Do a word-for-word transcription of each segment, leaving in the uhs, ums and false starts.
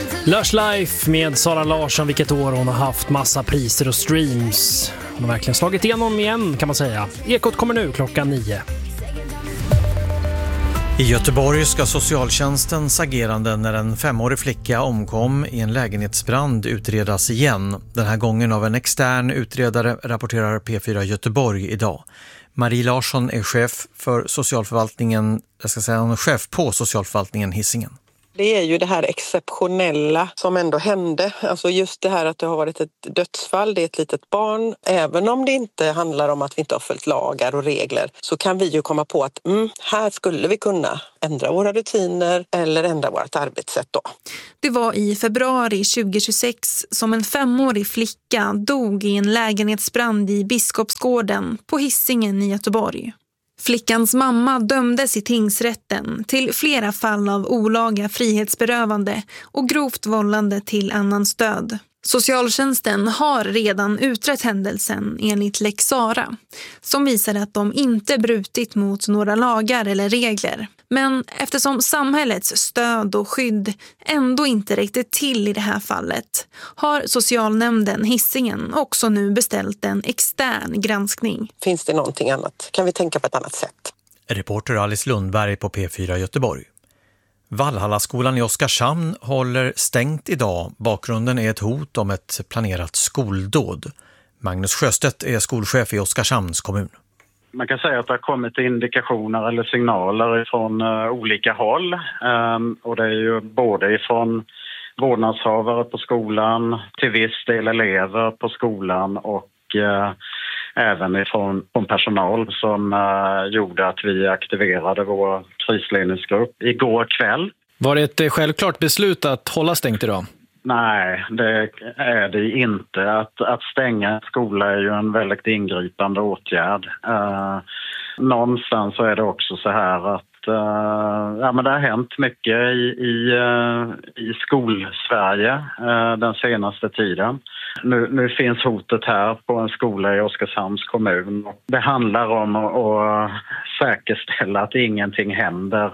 Lush Life med Sara Larsson, vilket år hon har haft massa priser och streams. Hon har verkligen slagit igenom igen, kan man säga. Ekot kommer nu klockan nio. I Göteborg ska socialtjänstens agerande när en femårig flicka omkom i en lägenhetsbrand utredas igen. Den här gången av en extern utredare, rapporterar P fyra Göteborg idag. Marie Larsson är chef för socialförvaltningen, jag ska säga hon är chef på socialförvaltningen Hisingen. Det är ju det här exceptionella som ändå hände. Alltså just det här att det har varit ett dödsfall, det är ett litet barn. Även om det inte handlar om att vi inte har följt lagar och regler så kan vi ju komma på att mm, här skulle vi kunna ändra våra rutiner eller ändra vårt arbetssätt då. Det var i februari tjugohundratjugosex som en femårig flicka dog i en lägenhetsbrand i Biskopsgården på Hisingen i Göteborg. Flickans mamma dömdes i tingsrätten till flera fall av olaga frihetsberövande och grovt vållande till annans död. Socialtjänsten har redan utrett händelsen enligt Lex Sara, som visar att de inte brutit mot några lagar eller regler. Men eftersom samhällets stöd och skydd ändå inte räckte till i det här fallet har socialnämnden Hisingen också nu beställt en extern granskning. Finns det någonting annat? Kan vi tänka på ett annat sätt? Reporter Alice Lundberg på P fyra Göteborg. Valhallaskolan i Oskarshamn håller stängt idag. Bakgrunden är ett hot om ett planerat skoldåd. Magnus Sjöstedt är skolchef i Oskarshamns kommun. Man kan säga att det har kommit indikationer eller signaler från uh, olika håll. Um, och det är ju både ifrån vårdnadshavare på skolan, till viss del elever på skolan och uh, även ifrån, från personal som uh, gjorde att vi aktiverade vår krisledningsgrupp igår kväll. Var det ett självklart beslut att hålla stängt idag? Nej, det är det inte. Att, att stänga en skola är ju en väldigt ingripande åtgärd. Uh, någonstans så är det också så här att uh, ja, men det har hänt mycket i, i, uh, i skolsverige uh, den senaste tiden. Nu, nu finns hotet här på en skola i Oskarshamns kommun. Det handlar om att, att säkerställa att ingenting händer,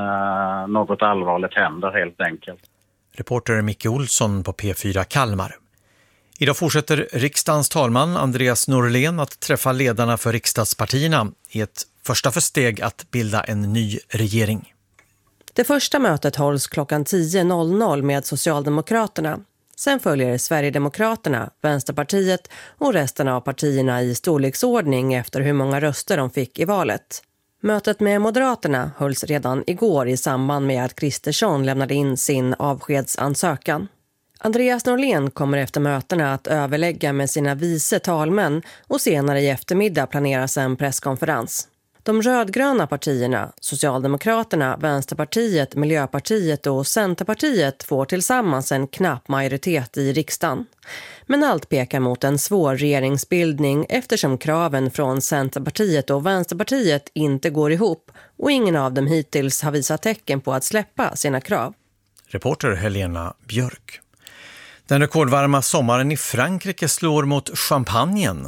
uh, något allvarligt händer helt enkelt. Reporter Micke Olsson på P fyra Kalmar. Idag fortsätter riksdagens talman Andreas Norlén att träffa ledarna för riksdagspartierna i ett första försteg att bilda en ny regering. Det första mötet hålls klockan tio med Socialdemokraterna. Sen följer Sverigedemokraterna, Vänsterpartiet och resten av partierna i storleksordning efter hur många röster de fick i valet. Mötet med Moderaterna hölls redan igår i samband med att Kristersson lämnade in sin avskedsansökan. Andreas Norlén kommer efter mötena att överlägga med sina vice talmän och senare i eftermiddag planeras en presskonferens. De rödgröna partierna, Socialdemokraterna, Vänsterpartiet, Miljöpartiet och Centerpartiet får tillsammans en knapp majoritet i riksdagen. Men allt pekar mot en svår regeringsbildning eftersom kraven från Centerpartiet och Vänsterpartiet inte går ihop och ingen av dem hittills har visat tecken på att släppa sina krav. Reporter Helena Björk. Den rekordvarma sommaren i Frankrike slår mot champagnen.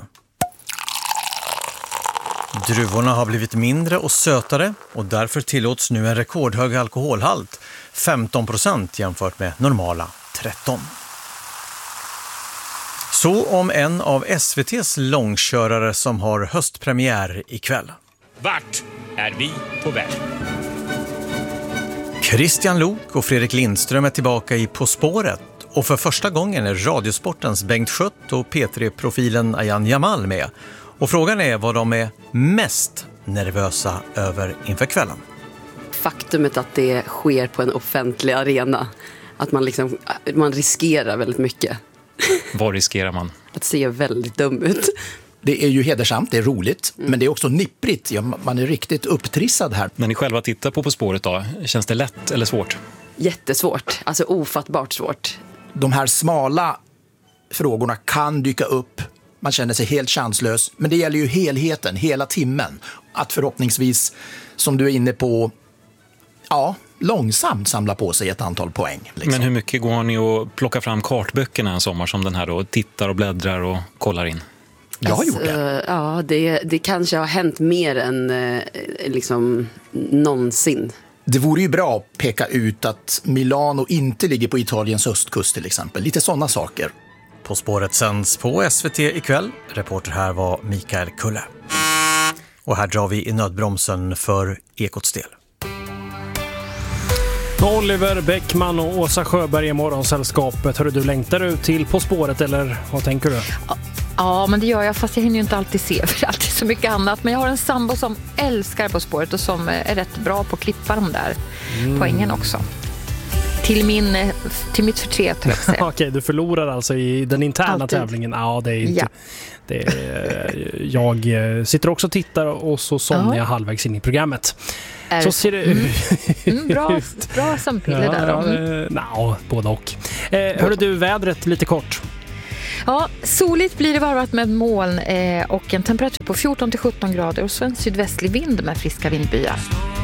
Druvorna har blivit mindre och sötare och därför tillåts nu en rekordhög alkoholhalt, femton procent jämfört med normala tretton. Så om en av S V T:s långkörare som har höstpremiär ikväll. Vart är vi på väg? Christian Lok och Fredrik Lindström är tillbaka i På spåret. Och för första gången är Radiosportens Bengt Schött och P tre-profilen Ayan Jamal med. Och frågan är vad de är mest nervösa över inför kvällen. Faktumet att det sker på en offentlig arena. Att man, liksom, man riskerar väldigt mycket. Vad riskerar man? Att se väldigt dum ut. Det är ju hedersamt, det är roligt, mm. men det är också nipprigt. Ja, man är riktigt upptrissad här. När ni själva tittar på På spåret då, känns det lätt eller svårt? Jättesvårt, alltså ofattbart svårt. De här smala frågorna kan dyka upp. Man känner sig helt chanslös. Men det gäller ju helheten, hela timmen. Att förhoppningsvis, som du är inne på, ja, långsamt samla på sig ett antal poäng. Liksom. Men hur mycket går ni att plocka fram kartböckerna en sommar som den här då? Tittar och bläddrar och kollar in? Jag har alltså, gjort det. Ja, det, det kanske har hänt mer än eh, liksom någonsin. Det vore ju bra att peka ut att Milano inte ligger på Italiens östkust till exempel. Lite sådana saker. På spåret sänds på S V T ikväll. Reporter här var Mikael Kulle. Och här drar vi i nödbromsen för Ekots del. Oliver Bäckman och Åsa Sjöberg i morgonsällskapet. Hörru, du längtar ut till På spåret eller vad tänker du? Ja, men det gör jag, fast jag hinner ju inte alltid se för alltid så mycket annat. Men jag har en sambo som älskar På spåret och som är rätt bra på att klippa de där mm. poängen också. Till, min, till mitt förtret. Okej, okay, du förlorar alltså i den interna alltid. Tävlingen. Ja, det är inte... Ja. Det är, jag sitter också och tittar och så somnar jag halvvägs in i programmet. Är så ser det ut. Mm. Mm, bra, bra sömnpiller ja, där då. Mm. Nej, både och. Eh, hörde du vädret lite kort? Ja, soligt blir det varvat med moln eh, och en temperatur på fjorton till sjutton grader och så en sydvästlig vind med friska vindbyar.